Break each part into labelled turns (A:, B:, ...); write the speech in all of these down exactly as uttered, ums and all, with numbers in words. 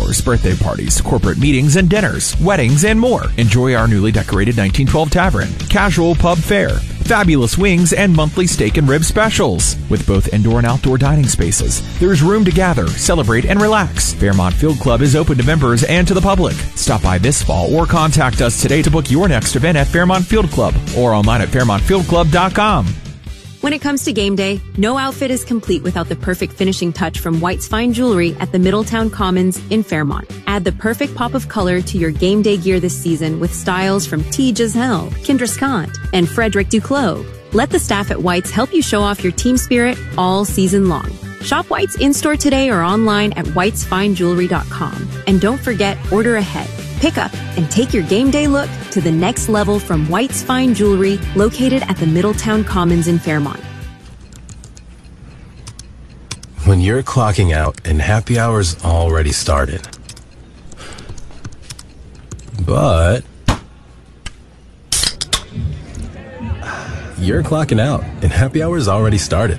A: showers, birthday parties, corporate meetings and dinners, weddings, and more. Enjoy our newly decorated nineteen twelve Tavern, casual pub fare, fabulous wings, and monthly steak and rib specials. With both indoor and outdoor dining spaces, there's room to gather, celebrate, and relax. Fairmont Field Club is open to members and to the public. Stop by this fall or contact us today to book your next event at Fairmont Field Club or online at fairmont field club dot com.
B: When it comes to game day, no outfit is complete without the perfect finishing touch from White's Fine Jewelry at the Middletown Commons in Fairmont. Add the perfect pop of color to your game day gear this season with styles from T. Giselle, Kendra Scott, and Frederic Duclos. Let the staff at White's help you show off your team spirit all season long. Shop White's in-store today or online at whites fine jewelry dot com. And don't forget, order ahead. Pick up and take your game day look to the next level from White's Fine Jewelry, located at the Middletown Commons in Fairmont.
C: When you're clocking out and happy hour's already started, but you're clocking out and happy hour's already started.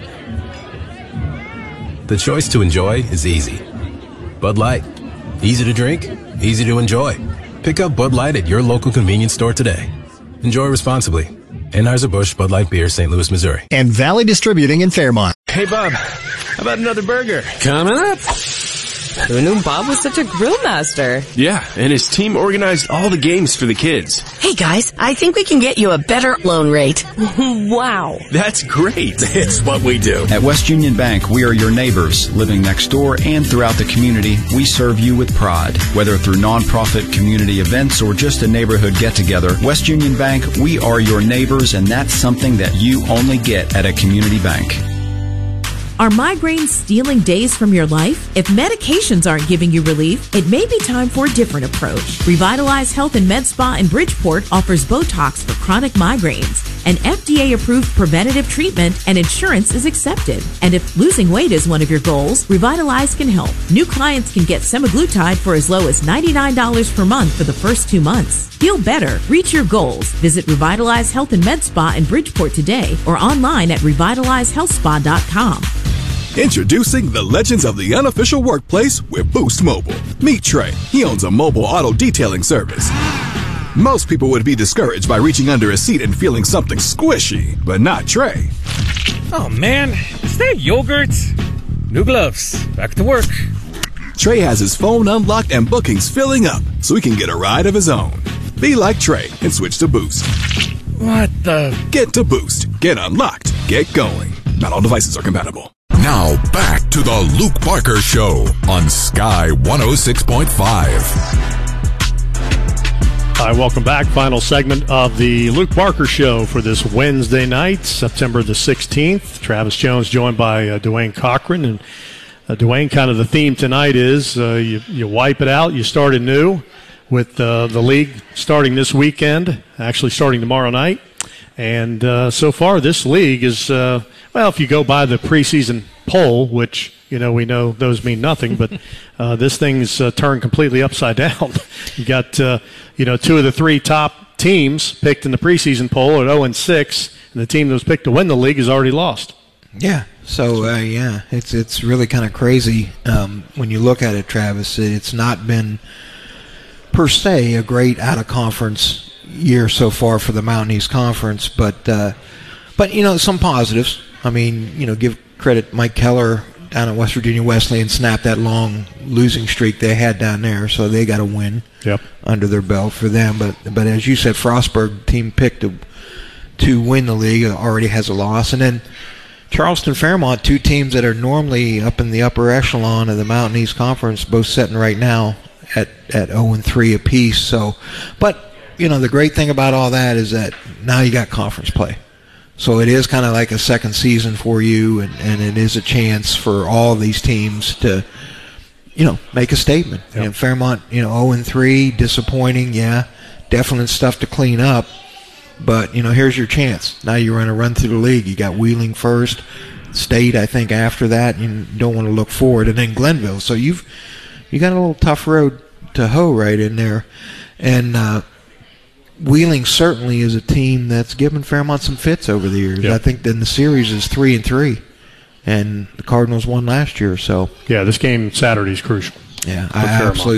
C: The choice to enjoy is easy. Bud Light. Easy to drink, easy to enjoy. Pick up Bud Light at your local convenience store today. Enjoy responsibly. Anheuser-Busch Bud Light Beer, Saint Louis, Missouri.
D: And Valley Distributing in Fairmont.
E: Hey, Bob, how about another burger?
F: Coming up. Who knew Bob was such a grill master?
E: Yeah, and his team organized all the games for the kids.
G: Hey, guys, I think we can get you a better loan rate.
F: Wow.
E: That's great.
H: It's what we do.
I: At West Union Bank, we are your neighbors. Living next door and throughout the community, we serve you with pride. Whether through nonprofit community events or just a neighborhood get-together, West Union Bank, we are your neighbors, and that's something that you only get at a community bank.
J: Are migraines stealing days from your life? If medications aren't giving you relief, it may be time for a different approach. Revitalize Health and Med Spa in Bridgeport offers Botox for chronic migraines. An F D A-approved preventative treatment and insurance is accepted. And if losing weight is one of your goals, Revitalize can help. New clients can get semaglutide for as low as ninety-nine dollars per month for the first two months. Feel better. Reach your goals. Visit Revitalize Health and Med Spa in Bridgeport today or online at revitalize health spa dot com.
K: Introducing the legends of the unofficial workplace with Boost Mobile. Meet Trey. He owns a mobile auto detailing service. Most people would be discouraged by reaching under a seat and feeling something squishy, but not Trey.
L: Oh man, is that yogurt? New gloves. Back to work.
K: Trey has his phone unlocked and bookings filling up, so he can get a ride of his own. Be like Trey and switch to Boost.
L: What the?
K: Get to Boost. Get unlocked. Get going. Not all devices are compatible.
H: Now back to the Luke Parker Show on Sky one oh six point five.
M: Hi, welcome back. Final segment of the Luke Parker Show for this Wednesday night, September the sixteenth. Travis Jones joined by uh, Dwayne Cochran. And uh, Dwayne, kind of the theme tonight is uh, you, you wipe it out, you start anew with uh, the league starting this weekend, actually starting tomorrow night. And uh, so far, this league is, uh, well, if you go by the preseason poll, which, you know, we know those mean nothing, but uh, this thing's uh, turned completely upside down. You got, uh, you know, two of the three top teams picked in the preseason poll at oh and six, and the team that was picked to win the league has already lost.
N: Yeah, so, uh, yeah, it's it's really kind of crazy um, when you look at it, Travis. It's not been, per se, a great out-of-conference year so far for the Mountain East Conference, but uh, but you know, some positives. I mean, you know, give credit Mike Keller down at West Virginia Wesleyan snapped that long losing streak they had down there, so they got a win
M: yep.
N: under their belt for them. But but as you said, Frostburg, team picked to to win the league, already has a loss, and then Charleston Fairmont, two teams that are normally up in the upper echelon of the Mountain East Conference, both sitting right now at at oh and three apiece. So, but you know, the great thing about all that is that now you got conference play. So it is kind of like a second season for you, and, and it is a chance for all these teams to, you know, make a statement. Yep. And Fairmont, you know, oh and three, disappointing, yeah, definite stuff to clean up. But, you know, here's your chance. Now you're going to run through the league. You got Wheeling first, State, I think, after that. You don't want to look forward. And then Glenville. So you've you got a little tough road to hoe right in there. And, uh, Wheeling certainly is a team that's given Fairmont some fits over the years. Yep. I think then the series is three and three, and the Cardinals won last year. So
M: yeah, this game Saturday is crucial.
N: Yeah, I absolutely